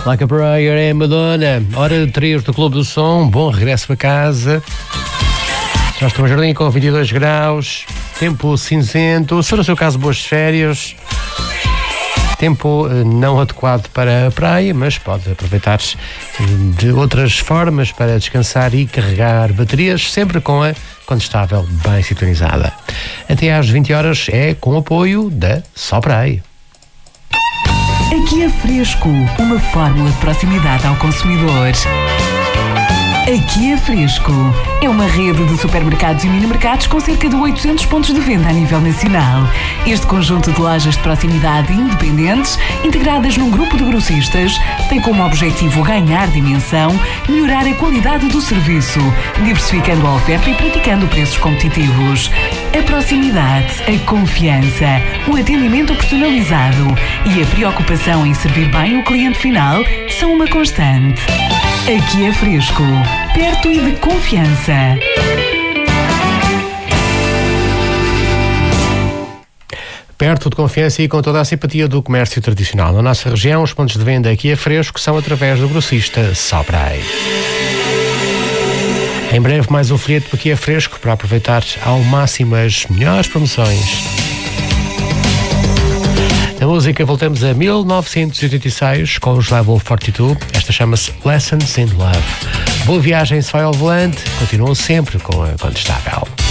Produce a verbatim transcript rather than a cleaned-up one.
Like a Prayer é Madonna. Hora de três do Clube do Som. Bom regresso a casa. Já estou no jardim com vinte e dois graus. Tempo cinzento. Se for o seu caso, boas férias. Tempo não adequado para a praia, mas pode aproveitar de outras formas para descansar e carregar baterias, sempre com a Condestável bem sintonizada. Até às vinte horas é com o apoio da Sopray. Aqui é Fresco, uma fórmula de proximidade ao consumidor. Aqui é Fresco. É uma rede de supermercados e mini-mercados com cerca de oitocentos pontos de venda a nível nacional. Este conjunto de lojas de proximidade independentes, integradas num grupo de grossistas, tem como objetivo ganhar dimensão, melhorar a qualidade do serviço, diversificando a oferta e praticando preços competitivos. A proximidade, a confiança, o atendimento personalizado e a preocupação em servir bem o cliente final são uma constante. Aqui é Fresco, perto e de confiança. Perto de confiança e com toda a simpatia do comércio tradicional. Na nossa região, os pontos de venda Aqui é Fresco são através do grossista Sopray. Em breve, mais um folheto Aqui é Fresco para aproveitar ao máximo as melhores promoções. Na música voltamos a mil novecentos e oitenta e seis com os Level quarenta e dois. Esta chama-se Lessons in Love. Boa viagem, se vai ao volante. Continuam sempre com a Condestável.